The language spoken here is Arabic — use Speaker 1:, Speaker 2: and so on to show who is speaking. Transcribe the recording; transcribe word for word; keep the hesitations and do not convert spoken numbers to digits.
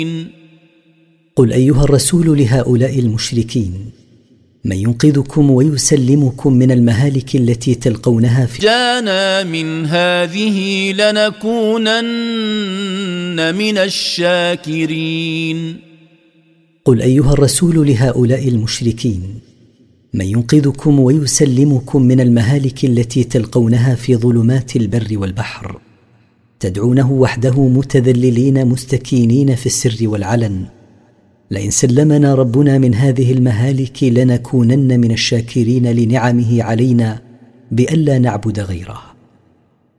Speaker 1: قل أيها الرسول لهؤلاء المشركين: من ينقذكم ويسلمكم من المهالك التي تلقونها في
Speaker 2: جانا من هذه لنكونن من الشاكرين.
Speaker 1: قل أيها الرسول لهؤلاء المشركين: من ينقذكم ويسلمكم من المهالك التي تلقونها في ظلمات البر والبحر، تدعونه وحده متذللين مستكينين في السر والعلن: لئن سلمنا ربنا من هذه المهالك لنكونن من الشاكرين لنعمه علينا بألا نعبد غيره.